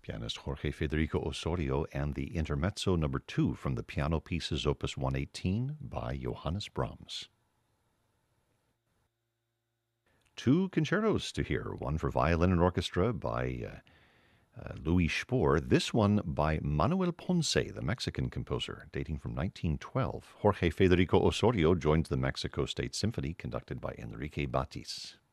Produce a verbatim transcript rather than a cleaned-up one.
Pianist Jorge Federico Osorio and the Intermezzo number two from the Piano Pieces Opus one eighteen by Johannes Brahms. Two concertos to hear, one for violin and orchestra by uh, uh, Louis Spohr, this one by Manuel Ponce, the Mexican composer, dating from nineteen twelve. Jorge Federico Osorio joins the Mexico State Symphony, conducted by Enrique Batis.